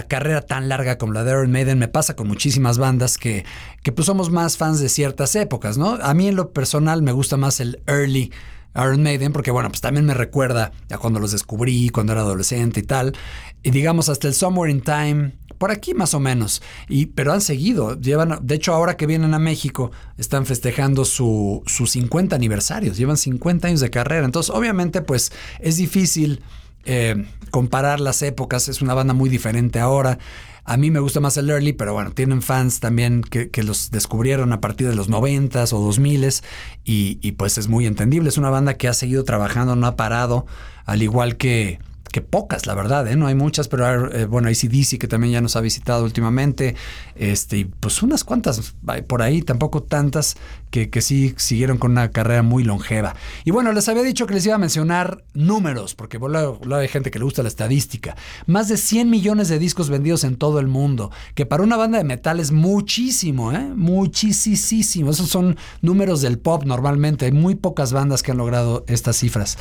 una carrera tan larga como la de Iron Maiden. Me pasa con muchísimas bandas que pues somos más fans de ciertas épocas, ¿no? A mí en lo personal me gusta más el early Iron Maiden, porque bueno, pues también me recuerda a cuando los descubrí, cuando era adolescente y tal. Y digamos hasta el Somewhere in Time, por aquí más o menos. Pero han seguido. De hecho, ahora que vienen a México, están festejando sus 50 aniversarios. Llevan 50 años de carrera. Entonces, obviamente, pues es difícil comparar las épocas. Es una banda muy diferente ahora. A mí me gusta más el early, pero bueno, tienen fans también que los descubrieron a partir de los 90s o 2000s y pues es muy entendible. Es una banda que ha seguido trabajando, no ha parado, al igual que pocas, la verdad, no hay muchas, pero bueno, AC/DC que también ya nos ha visitado últimamente, y pues unas cuantas por ahí, tampoco tantas, que sí siguieron con una carrera muy longeva. Y bueno, les había dicho que les iba a mencionar números, porque luego hay gente que le gusta la estadística. Más de 100 millones de discos vendidos en todo el mundo, que para una banda de metal es muchísimo, muchísimo. Esos son números del pop normalmente. Hay muy pocas bandas que han logrado estas cifras.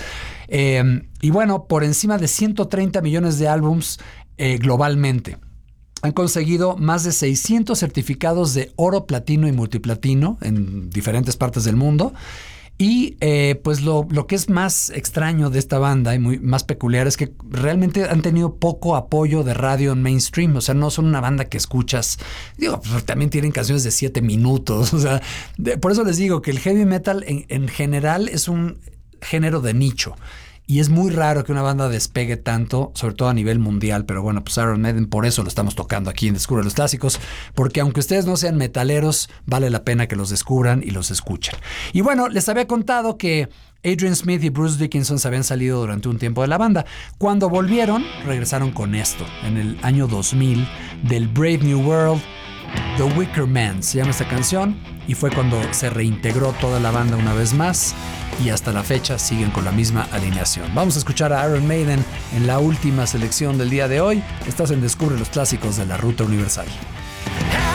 Y bueno, por encima de 130 millones de álbums globalmente. Han conseguido más de 600 certificados de oro, platino y multiplatino en diferentes partes del mundo. Y pues lo que es más extraño de esta banda y más peculiar es que realmente han tenido poco apoyo de radio en mainstream. O sea, no son una banda que escuchas. Digo, pues también tienen canciones de 7 minutos. O sea, por eso les digo que el heavy metal en general es un género de nicho. Y es muy raro que una banda despegue tanto, sobre todo a nivel mundial. Pero bueno, pues Iron Maiden, por eso lo estamos tocando aquí en Descubre los Clásicos. Porque aunque ustedes no sean metaleros, vale la pena que los descubran y los escuchen. Y bueno, les había contado que Adrian Smith y Bruce Dickinson se habían salido durante un tiempo de la banda. Cuando volvieron, regresaron con esto. En el año 2000, del Brave New World, The Wicker Man se llama esta canción. Y fue cuando se reintegró toda la banda una vez más. Y hasta la fecha siguen con la misma alineación. Vamos a escuchar a Iron Maiden en la última selección del día de hoy. Estás en Descubre los Clásicos de la Ruta Universal.